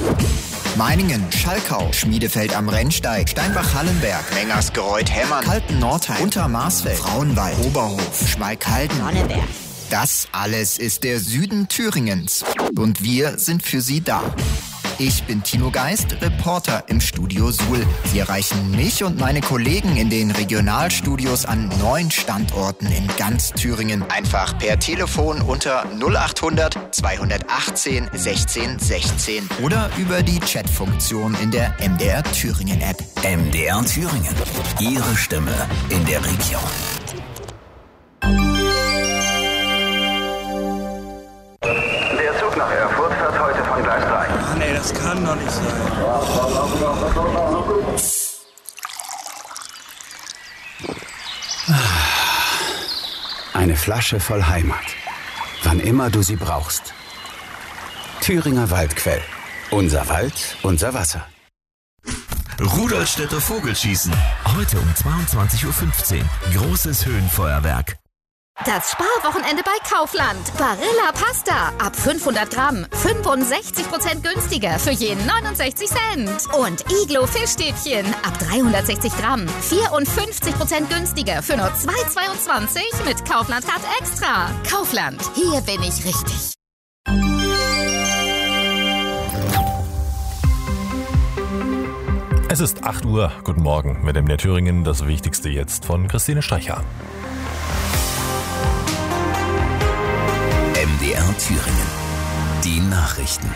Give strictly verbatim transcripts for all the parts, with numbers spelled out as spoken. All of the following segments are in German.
Meiningen, Schalkau, Schmiedefeld am Rennsteig, Steinbach-Hallenberg, Mengersgereuth-Hemmern, Kalten-Nordheim, Untermarsfeld, Frauenwald, Oberhof, Schmalkalden, Sonneberg. Das alles ist der Süden Thüringens. Und wir sind für Sie da. Ich bin Tino Geist, Reporter im Studio Suhl. Sie erreichen mich und meine Kollegen in den Regionalstudios an neun Standorten in ganz Thüringen. Einfach per Telefon unter null acht hundert zweihundertachtzehn sechzehn sechzehn oder über die Chatfunktion in der M D R Thüringen App. M D R Thüringen. Ihre Stimme in der Region. Der Zug nach Erfurt fährt heute von Gleis drei. Ach nee, das kann doch nicht sein. Eine Flasche voll Heimat. Wann immer du sie brauchst. Thüringer Waldquell. Unser Wald, unser Wasser. Rudolstädter Vogelschießen. Heute um zweiundzwanzig Uhr fünfzehn. Großes Höhenfeuerwerk. Das Sparwochenende bei Kaufland. Barilla Pasta. Ab fünfhundert Gramm. fünfundsechzig Prozent günstiger für jeden neunundsechzig Cent. Und Iglo Fischstäbchen. Ab dreihundertsechzig Gramm. vierundfünfzig Prozent günstiger für nur zwei Euro zweiundzwanzig mit Kaufland Card Extra. Kaufland. Hier bin ich richtig. Es ist acht Uhr. Guten Morgen mit M D R Thüringen. Das Wichtigste jetzt von Christine Streicher. M D R Thüringen. Die Nachrichten.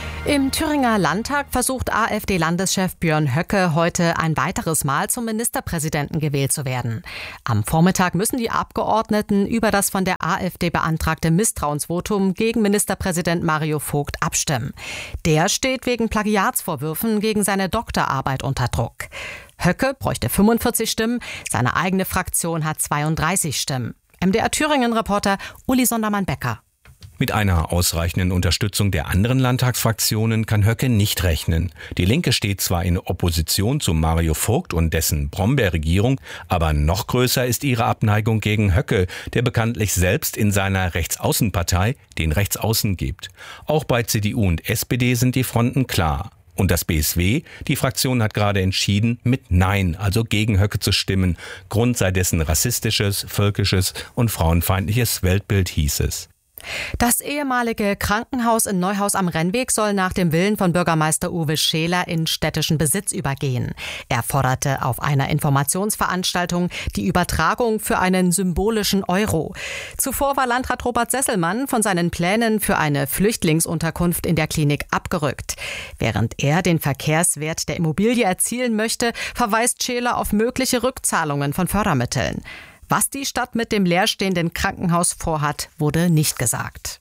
Im Thüringer Landtag versucht AfD-Landeschef Björn Höcke heute ein weiteres Mal zum Ministerpräsidenten gewählt zu werden. Am Vormittag müssen die Abgeordneten über das von der AfD beantragte Misstrauensvotum gegen Ministerpräsident Mario Vogt abstimmen. Der steht wegen Plagiatsvorwürfen gegen seine Doktorarbeit unter Druck. Höcke bräuchte fünfundvierzig Stimmen, seine eigene Fraktion hat zweiunddreißig Stimmen. M D R Thüringen-Reporter Uli Sondermann-Becker. Mit einer ausreichenden Unterstützung der anderen Landtagsfraktionen kann Höcke nicht rechnen. Die Linke steht zwar in Opposition zu Mario Vogt und dessen Brombeerregierung, aber noch größer ist ihre Abneigung gegen Höcke, der bekanntlich selbst in seiner Rechtsaußenpartei den Rechtsaußen gibt. Auch bei C D U und S P D sind die Fronten klar. Und das B S W, die Fraktion hat gerade entschieden, mit Nein, also gegen Höcke zu stimmen. Grund sei dessen rassistisches, völkisches und frauenfeindliches Weltbild, hieß es. Das ehemalige Krankenhaus in Neuhaus am Rennweg soll nach dem Willen von Bürgermeister Uwe Scheler in städtischen Besitz übergehen. Er forderte auf einer Informationsveranstaltung die Übertragung für einen symbolischen Euro. Zuvor war Landrat Robert Sesselmann von seinen Plänen für eine Flüchtlingsunterkunft in der Klinik abgerückt. Während er den Verkehrswert der Immobilie erzielen möchte, verweist Scheler auf mögliche Rückzahlungen von Fördermitteln. Was die Stadt mit dem leerstehenden Krankenhaus vorhat, wurde nicht gesagt.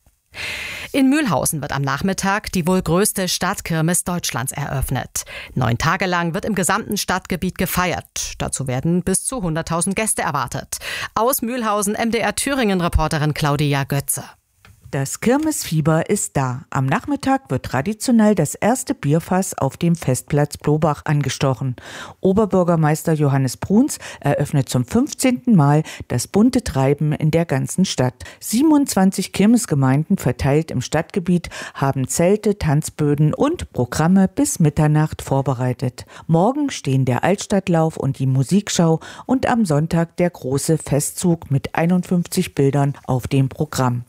In Mühlhausen wird am Nachmittag die wohl größte Stadtkirmes Deutschlands eröffnet. Neun Tage lang wird im gesamten Stadtgebiet gefeiert. Dazu werden bis zu hunderttausend Gäste erwartet. Aus Mühlhausen M D R Thüringen-Reporterin Claudia Götze. Das Kirmesfieber ist da. Am Nachmittag wird traditionell das erste Bierfass auf dem Festplatz Blobach angestochen. Oberbürgermeister Johannes Bruns eröffnet zum fünfzehnten Mal das bunte Treiben in der ganzen Stadt. siebenundzwanzig Kirmesgemeinden verteilt im Stadtgebiet haben Zelte, Tanzböden und Programme bis Mitternacht vorbereitet. Morgen stehen der Altstadtlauf und die Musikschau und am Sonntag der große Festzug mit einundfünfzig Bildern auf dem Programm.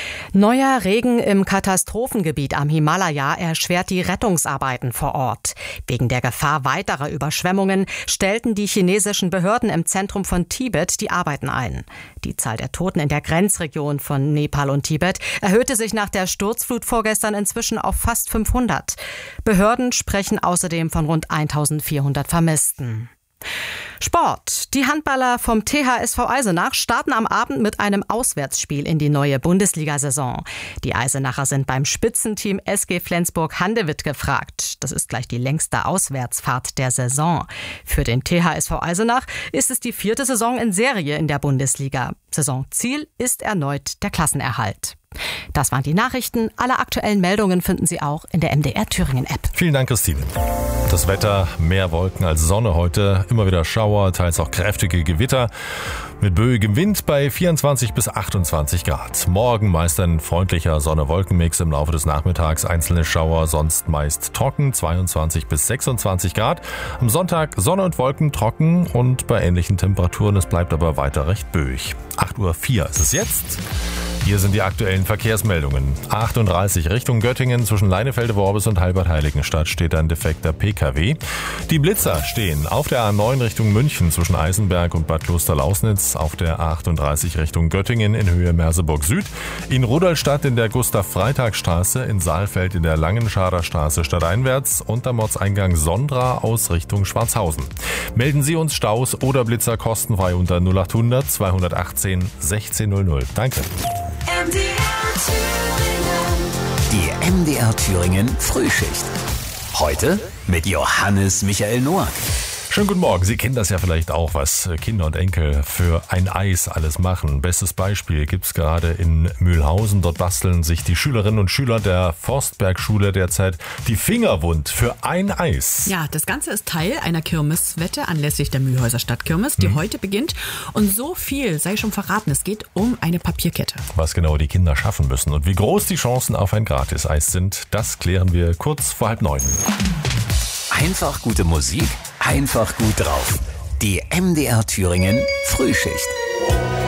Neuer Regen im Katastrophengebiet am Himalaya erschwert die Rettungsarbeiten vor Ort. Wegen der Gefahr weiterer Überschwemmungen stellten die chinesischen Behörden im Zentrum von Tibet die Arbeiten ein. Die Zahl der Toten in der Grenzregion von Nepal und Tibet erhöhte sich nach der Sturzflut vorgestern inzwischen auf fast fünfhundert. Behörden sprechen außerdem von rund eintausendvierhundert Vermissten. Sport. Die Handballer vom T H S V Eisenach starten am Abend mit einem Auswärtsspiel in die neue Bundesliga-Saison. Die Eisenacher sind beim Spitzenteam S G Flensburg-Handewitt gefragt. Das ist gleich die längste Auswärtsfahrt der Saison. Für den T H S V Eisenach ist es die vierte Saison in Serie in der Bundesliga. Saisonziel ist erneut der Klassenerhalt. Das waren die Nachrichten. Alle aktuellen Meldungen finden Sie auch in der M D R Thüringen App. Vielen Dank, Christine. Das Wetter, mehr Wolken als Sonne heute, immer wieder Schauer, teils auch kräftige Gewitter mit böigem Wind bei vierundzwanzig bis achtundzwanzig Grad. Morgen meist ein freundlicher Sonne-Wolken-Mix, im Laufe des Nachmittags einzelne Schauer, sonst meist trocken, zweiundzwanzig bis sechsundzwanzig Grad. Am Sonntag Sonne und Wolken trocken und bei ähnlichen Temperaturen, es bleibt aber weiter recht böig. acht Uhr vier ist es jetzt. Hier sind die aktuellen Verkehrsmeldungen. achtunddreißig Richtung Göttingen zwischen Leinefelde-Worbis und Halbert-Heiligenstadt steht ein defekter P K W. Die Blitzer stehen auf der A neun Richtung München zwischen Eisenberg und Bad Klosterlausnitz, auf der A achtunddreißig Richtung Göttingen in Höhe Merseburg Süd, in Rudolstadt in der Gustav-Freitag-Straße, in Saalfeld in der Langenschader Straße stadteinwärts und am Ortseingang Sondra aus Richtung Schwarzhausen. Melden Sie uns Staus oder Blitzer kostenfrei unter null achthundert zweihundertachtzehn sechzehn null null. Danke. Die M D R Thüringen Frühschicht. Heute mit Johannes Michael Noack. Schönen guten Morgen. Sie kennen das ja vielleicht auch, was Kinder und Enkel für ein Eis alles machen. Bestes Beispiel gibt's gerade in Mühlhausen. Dort basteln sich die Schülerinnen und Schüler der Forstbergschule derzeit die Finger wund für ein Eis. Ja, das Ganze ist Teil einer Kirmeswette anlässlich der Mühlhäuser Stadtkirmes, die hm. heute beginnt. Und so viel sei schon verraten, es geht um eine Papierkette. Was genau die Kinder schaffen müssen und wie groß die Chancen auf ein Gratis-Eis sind, das klären wir kurz vor halb neun. Einfach gute Musik, einfach gut drauf. Die M D R Thüringen Frühschicht.